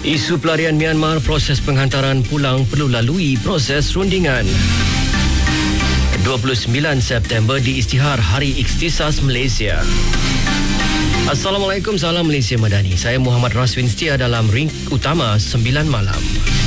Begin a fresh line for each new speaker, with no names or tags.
Isu pelarian Myanmar, proses penghantaran pulang perlu lalui proses rundingan. 29 September diisytihar Hari Ikhtisas Malaysia. Assalamualaikum, salam Malaysia Madani. Saya Muhammad Raswin setia dalam ring utama 9 malam.